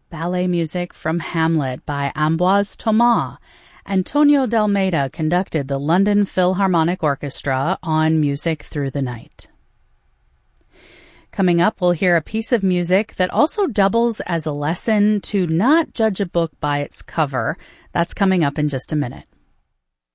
ballet music from Hamlet by Ambroise Thomas. Antonio Dalmeida conducted the London Philharmonic Orchestra on Music Through the Night. Coming up, we'll hear a piece of music that also doubles as a lesson to not judge a book by its cover. That's coming up in just a minute.